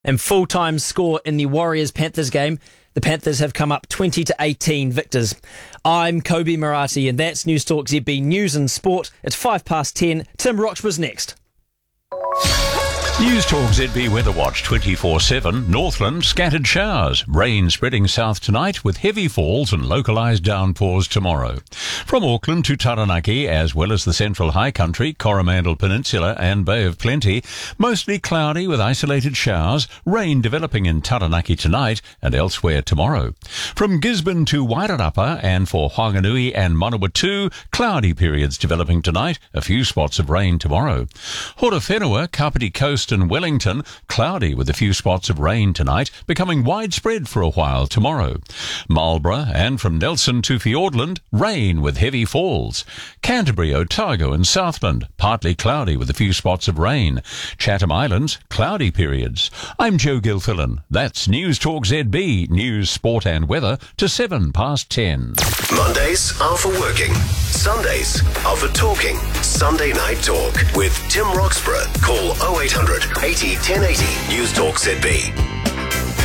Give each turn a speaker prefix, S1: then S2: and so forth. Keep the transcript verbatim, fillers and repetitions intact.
S1: And full-time score in the Warriors-Panthers game. The Panthers have come up twenty to eighteen victors. I'm Kobe Marathi, and that's News Talk Z B News and Sport. It's five past ten. Tim Roxburgh's next.
S2: News Talk Z B Weather Watch twenty-four seven. Northland, scattered showers. Rain spreading south tonight with heavy falls and localised downpours tomorrow. From Auckland to Taranaki, as well as the Central High Country, Coromandel Peninsula and Bay of Plenty, mostly cloudy with isolated showers. Rain developing in Taranaki tonight and elsewhere tomorrow. From Gisborne to Wairarapa and for Whanganui and Manawatu, cloudy periods developing tonight. A few spots of rain tomorrow. Horowhenua, Kapiti Coast and Wellington, cloudy with a few spots of rain tonight, becoming widespread for a while tomorrow. Marlborough and from Nelson to Fiordland, rain with heavy falls. Canterbury, Otago and Southland, partly cloudy with a few spots of rain. Chatham Islands, cloudy periods. I'm Joe Gilfillan. That's News Talk Z B, news, sport and weather to seven past ten.
S3: Mondays are for working. Sundays are for talking. Sunday Night Talk with Tim Roxburgh. Call oh eight hundred eighty ten eighty. News Talk Z B.